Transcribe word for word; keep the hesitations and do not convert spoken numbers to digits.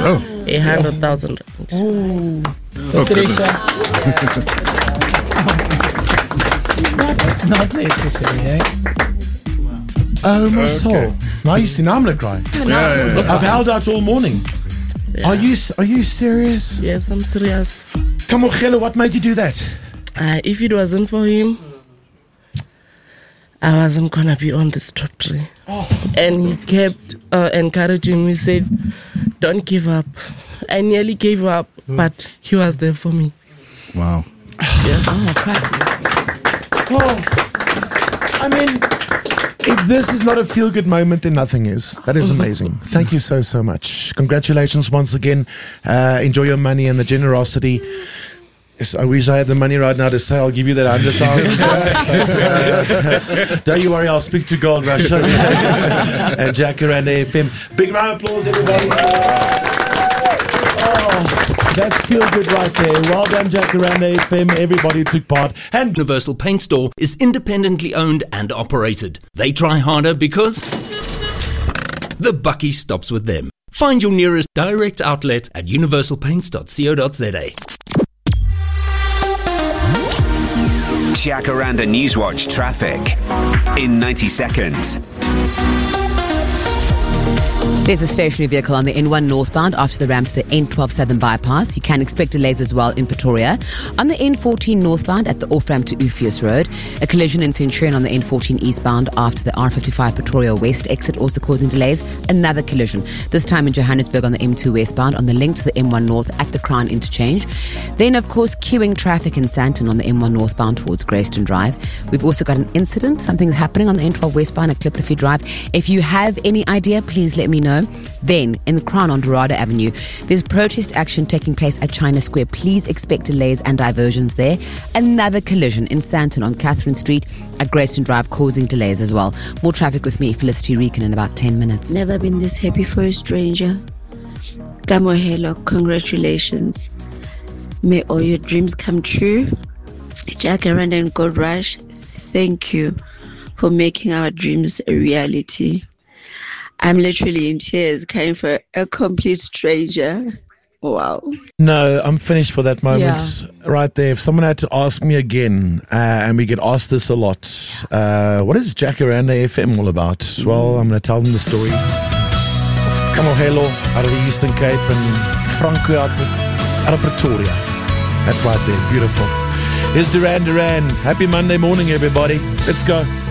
Oh. A hundred thousand. Oh, Oh, goodness. That's not necessary, eh? Oh, my Okay. soul. Now you see, now I'm going to cry. Yeah, yeah, yeah. I've held out all morning. Yeah. Are you Are you serious? Yes, I'm serious. Kamogelo, what made you do that? Uh, if it wasn't for him, I wasn't gonna be on this top tree. Oh. And he kept uh, encouraging me, said, don't give up. I nearly gave up, but he was there for me. Wow. Yeah. Oh, I mean, if this is not a feel-good moment, then nothing is. That is amazing. Thank you so, so much. Congratulations once again. Uh, enjoy your money and the generosity. Yes, I wish I had the money right now to say I'll give you that hundred thousand. uh, don't you worry, I'll speak to Gold Rush and Jacaranda F M. Big round of applause, everybody. Oh, that's feel good right there. Well done, Jacaranda F M. Everybody took part. And Universal Paint Store is independently owned and operated. They try harder because the bucky stops with them. Find your nearest direct outlet at universal paints dot co dot za. Jacaranda Newswatch traffic in ninety seconds. There's a stationary vehicle on the N one northbound after the ramp to the N twelve Southern Bypass. You can expect delays as well in Pretoria. On the N fourteen northbound at the off-ramp to Uffius Road, a collision in Centurion on the N fourteen eastbound after the R fifty-five Pretoria West exit also causing delays. Another collision, this time in Johannesburg on the M two westbound on the link to the M one north at the Crown interchange. Then, of course, queuing traffic in Sandton on the M one northbound towards Greyston Drive. We've also got an incident. Something's happening on the N twelve westbound at Kliplefi Drive. If you have any idea, please let me know. Then, in the Crown on Dorado Avenue, there's protest action taking place at China Square. Please expect delays and diversions there. Another collision in Sandton on Catherine Street at Greyston Drive causing delays as well. More traffic with me, Felicity Reekin, in about ten minutes. Never been this happy for a stranger. Kamohelo, congratulations. May all your dreams come true. Jacaranda and Gold Rush, thank you for making our dreams a reality. I'm literally in tears, coming for a complete stranger. Wow. no, I'm finished for that moment right there. If someone had to ask me again, uh, and we get asked this a lot, uh, what is Jacaranda F M all about? Well, I'm going to tell them the story of Kamohelo out of the Eastern Cape and Franco out, out of Pretoria. That's right there. Beautiful. Here's Duran Duran. Happy Monday morning, everybody. Let's go.